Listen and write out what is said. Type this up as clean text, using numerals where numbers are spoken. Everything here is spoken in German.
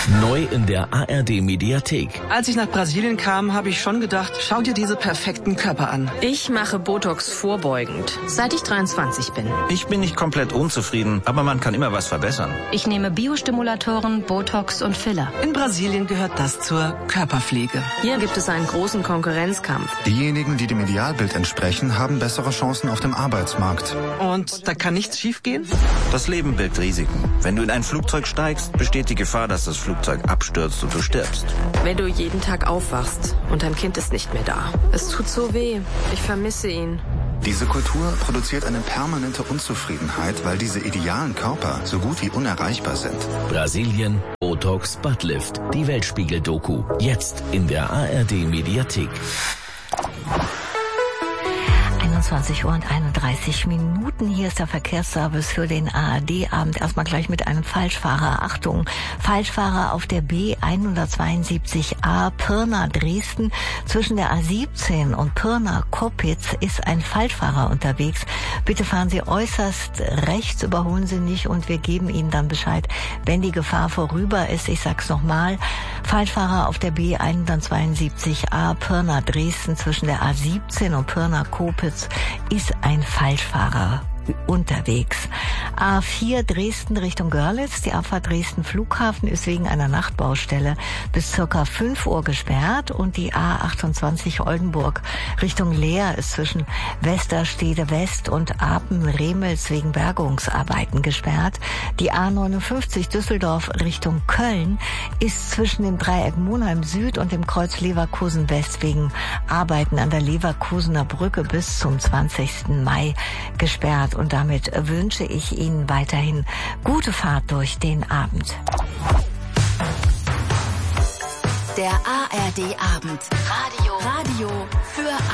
Neu in der ARD-Mediathek. Als ich nach Brasilien kam, habe ich schon gedacht, schau dir diese perfekten Körper an. Ich mache Botox vorbeugend, seit ich 23 bin. Ich bin nicht komplett unzufrieden, aber man kann immer was verbessern. Ich nehme Biostimulatoren, Botox und Filler. In Brasilien gehört das zur Körperpflege. Hier gibt es einen großen Konkurrenzkampf. Diejenigen, die dem Idealbild entsprechen, haben bessere Chancen auf dem Arbeitsmarkt. Und da kann nichts schiefgehen? Das Leben birgt Risiken. Wenn du in ein Flugzeug steigst, besteht die Gefahr, dass das Flugzeug abstürzt und du stirbst. Wenn du jeden Tag aufwachst und dein Kind ist nicht mehr da. Es tut so weh. Ich vermisse ihn. Diese Kultur produziert eine permanente Unzufriedenheit, weil diese idealen Körper so gut wie unerreichbar sind. Brasilien, Botox, Buttlift. Die Weltspiegel-Doku. Jetzt in der ARD-Mediathek. 21 Uhr und 31 Minuten. Hier ist der Verkehrsservice für den ARD-Abend. Erstmal gleich mit einem Falschfahrer. Achtung, Falschfahrer auf der B172a Pirna-Dresden. Zwischen der A17 und Pirna-Koppitz ist ein Falschfahrer unterwegs. Bitte fahren Sie äußerst rechts, überholen Sie nicht und wir geben Ihnen dann Bescheid, wenn die Gefahr vorüber ist. Ich sag's nochmal. Falschfahrer auf der B172a Pirna-Dresden zwischen der A17 und Pirna-Koppitz ist ein Falschfahrer unterwegs. A4 Dresden Richtung Görlitz. Die Abfahrt Dresden Flughafen ist wegen einer Nachtbaustelle bis circa 5 Uhr gesperrt und die A28 Oldenburg Richtung Leer ist zwischen Westerstede West und Apen-Remels wegen Bergungsarbeiten gesperrt. Die A59 Düsseldorf Richtung Köln ist zwischen dem Dreieck Monheim Süd und dem Kreuz Leverkusen West wegen Arbeiten an der Leverkusener Brücke bis zum 20. Mai gesperrt. Und damit wünsche ich Ihnen weiterhin gute Fahrt durch den Abend. Der ARD-Abend. Radio für